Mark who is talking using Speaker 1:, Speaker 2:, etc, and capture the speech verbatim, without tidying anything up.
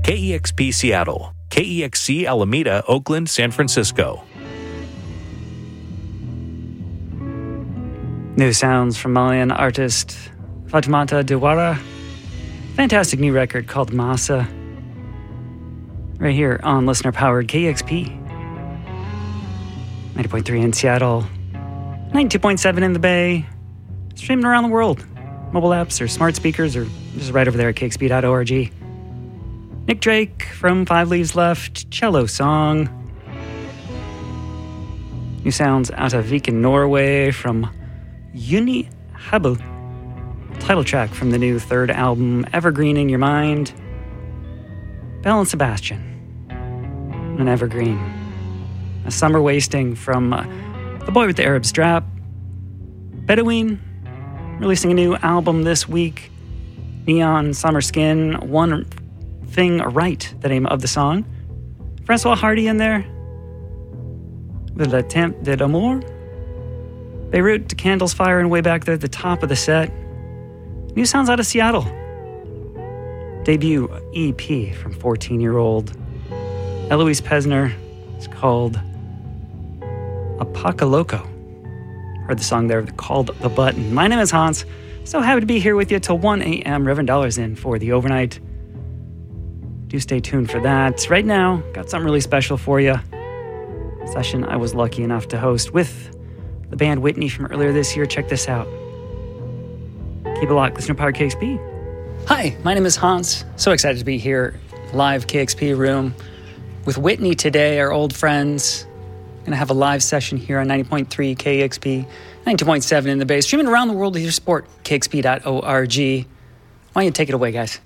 Speaker 1: K E X P Seattle, K E X C Alameda, Oakland, San Francisco.
Speaker 2: New sounds from Malian artist Fatoumata Diawara. Fantastic new record called Masa. Right here on listener-powered K E X P. ninety point three in Seattle. ninety-two point seven in the Bay. Streaming around the world. Mobile apps or smart speakers or just right over there at K X P dot org. Nick Drake from Five Leaves Left. Cello Song. New sounds out of Viken, Norway from Juni Habel. Title track from the new third album, Evergreen in Your Mind. Belle and Sebastian. An Evergreen. A Summer Wasting from uh, The Boy with the Arab Strap. Bedouin, releasing a new album this week. Neon Summer Skin, One Thing Right, the name of the song. Francois Hardy in there. With Le Temps de l'Amour. Beirut to Candles Fire and way back there at the top of the set. New sounds out of Seattle. Debut E P from fourteen-year-old Eloise Pesner. It's called Apocaloco. Heard the song there called The Button. My name is Hans. So happy to be here with you till one a.m. Reverend Dollars in for the overnight. Do stay tuned for that. Right now, got something really special for you. A session I was lucky enough to host with the band Whitney from earlier this year. Check this out. Keep it locked. Listener Powered K X P. Hi, my name is Hans. So excited to be here, live K X P room with Whitney today, our old friends. Going to have a live session here on ninety point three K X P, ninety-two point seven in the Bay, streaming around the world with your support, K X P dot org. Why don't you take it away, guys?